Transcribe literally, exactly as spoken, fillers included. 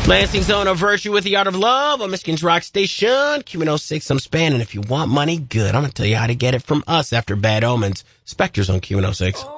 Lansing's Zone of Virtue with the Art of Love on Michigan's Rock Station. Q one oh six, I'm Span, and if you want money, good. I'm going to tell you how to get it from us after Bad Omens. Spectres on Q one oh six.